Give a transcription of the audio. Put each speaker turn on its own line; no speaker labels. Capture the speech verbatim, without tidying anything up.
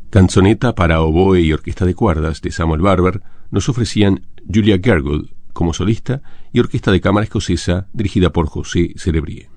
Canzoneta para oboe y orquesta de cuerdas de Samuel Barber nos ofrecían Julia Gergold como solista y orquesta de cámara escocesa dirigida por José Cerebrier.